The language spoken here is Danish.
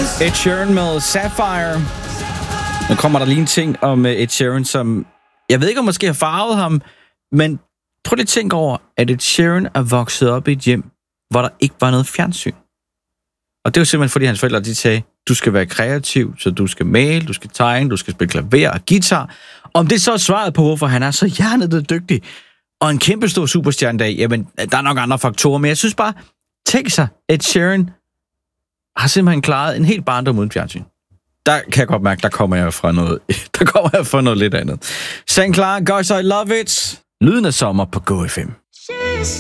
Ed Sheeran med Sapphire. Nu kommer der lige en ting om Ed Sheeran, som jeg ved ikke, om måske har farvet ham, men prøv lige at tænke over, at Ed Sheeran er vokset op i et hjem, hvor der ikke var noget fjernsyn. Og det er jo simpelthen, fordi hans forældre de sagde, du skal være kreativ, så du skal male, du skal tegne, du skal spille klaver og guitar. Om det så er svaret på, hvorfor han er så hjernet dygtig, og en kæmpe stor superstjerne dag, jamen, der er nok andre faktorer, men jeg synes bare, tænk sig, Ed Sheeran har simpelthen klaret en helt barndom uden fjernsyn. Der kan jeg godt mærke, der kommer jeg fra noget lidt andet. Sang klar, Guys I Love It, lyden af sommer på Go FM.